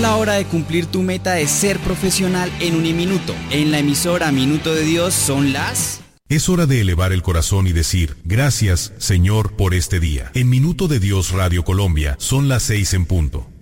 la hora de cumplir tu meta de ser profesional en Uniminuto. En la emisora Minuto de Dios son las... Es hora de elevar el corazón y decir, gracias, Señor, por este día. En Minuto de Dios Radio Colombia son las 6 en punto.